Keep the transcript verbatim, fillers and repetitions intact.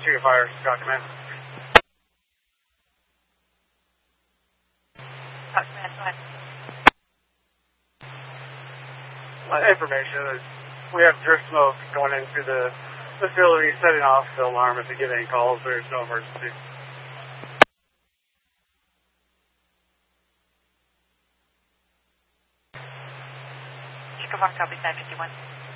Chief of Fire, Scott Command. Scott Command, go ahead. Uh, information is we have drift smoke going into the facility, setting off the alarm if we get any calls. There's no emergency. Chicago, copy nine fifty-one.